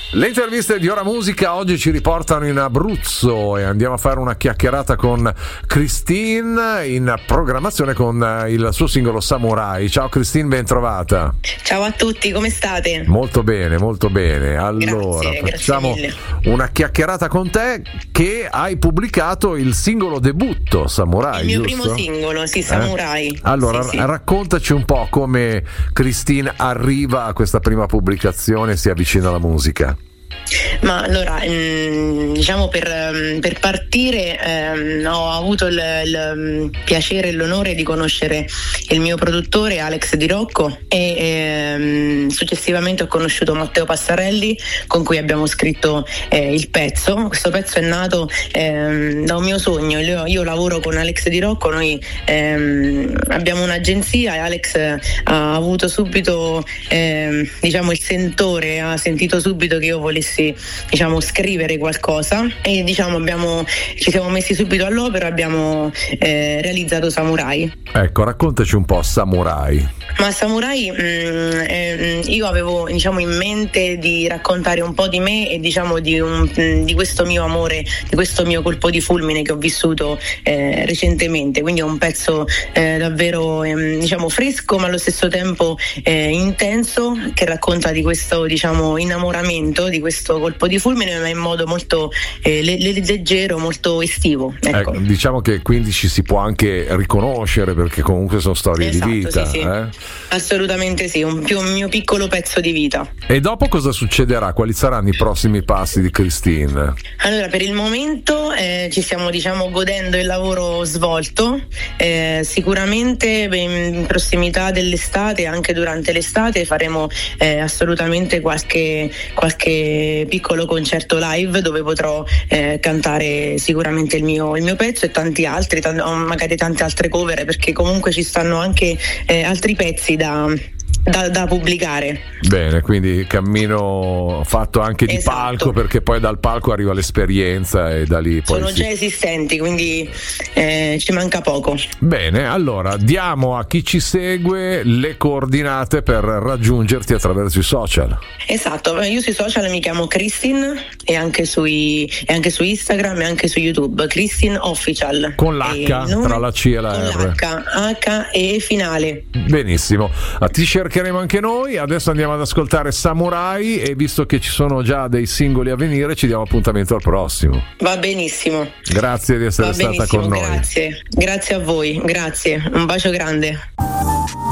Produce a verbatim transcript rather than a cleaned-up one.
Le interviste di Ora Musica oggi ci riportano in Abruzzo e andiamo a fare una chiacchierata con Christine, in programmazione con il suo singolo Samurai. Ciao Christine, ben trovata. Ciao a tutti, come state? Molto bene, molto bene. Allora, grazie, facciamo grazie una chiacchierata con te, che hai pubblicato il singolo debutto Samurai, il mio giusto? primo singolo, sì, Samurai. Eh? Allora, sì, sì. raccontaci un po' come Christine arriva a questa prima pubblicazione e si avvicina alla musica. Ma allora, mh, diciamo per, per partire ehm, ho avuto il, il piacere e l'onore di conoscere il mio produttore Alex Di Rocco e ehm, successivamente ho conosciuto Matteo Passarelli, con cui abbiamo scritto eh, il pezzo. Questo pezzo è nato ehm, da un mio sogno. Io, io lavoro con Alex Di Rocco, noi ehm, abbiamo un'agenzia e Alex ha avuto subito ehm, diciamo il sentore, ha sentito subito che io volessi diciamo scrivere qualcosa e diciamo abbiamo ci siamo messi subito all'opera, abbiamo eh, realizzato Samurai. Ecco, raccontaci un po' Samurai. Ma Samurai mh, eh, io avevo diciamo in mente di raccontare un po' di me e diciamo di, un, mh, di questo mio amore, di questo mio colpo di fulmine che ho vissuto eh, recentemente, quindi è un pezzo eh, davvero eh, diciamo fresco ma allo stesso tempo eh, intenso, che racconta di questo diciamo innamoramento, di questo colpo di fulmine, ma in modo molto eh, le- le- leggero, molto estivo. Ecco. Eh, diciamo che quindi ci si può anche riconoscere, perché comunque sono storie esatto, di vita. Sì, sì. Eh? Assolutamente sì, un, più, un mio piccolo pezzo di vita. E dopo cosa succederà? Quali saranno i prossimi passi di Christine? Allora, per il momento eh, ci stiamo diciamo godendo il lavoro svolto, eh, sicuramente beh, in prossimità dell'estate, anche durante l'estate faremo eh, assolutamente qualche, qualche piccolo concerto live dove potrò eh, cantare sicuramente il mio, il mio pezzo e tanti altri, t- magari tante altre cover, perché comunque ci stanno anche eh, altri pezzi da Da, da pubblicare. Bene, quindi cammino fatto anche di esatto. palco, perché poi dal palco arriva l'esperienza e da lì poi sono si... già esistenti, quindi eh, ci manca poco. Bene, allora diamo a chi ci segue le coordinate per raggiungerti attraverso i social. Esatto, io sui social mi chiamo Christine e anche, sui, e anche su Instagram e anche su YouTube, Christine Official. Con l'H, tra la C e la con R. H, H e finale. Benissimo, ti cercheremo anche noi. Adesso andiamo ad ascoltare Samurai e visto che ci sono già dei singoli a venire ci diamo appuntamento al prossimo. Va benissimo. Grazie di essere Va stata benissimo, con noi. Grazie, grazie a voi, grazie, un bacio grande.